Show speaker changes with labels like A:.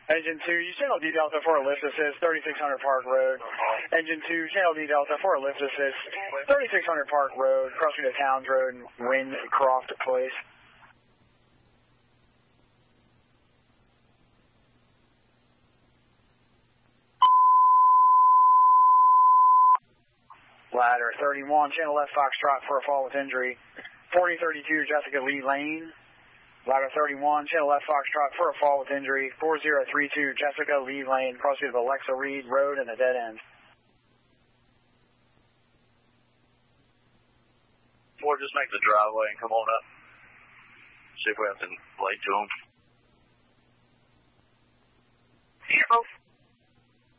A: Engine 2, you channel D Delta for a lift assist, 3600 Park Road. Engine 2, channel D Delta for a lift assist, 3600 Park Road, crossing to Towns Road and Windcroft Place. Ladder 31, channel left Foxtrot for a fall with injury, 4032 Jessica Lee Lane. Ladder 31, channel left Foxtrot for a fall with injury, 4032 Jessica Lee Lane, crossing of Alexa Reed Road and a dead end.
B: Or just make the driveway and come on up. See if we have to late to them.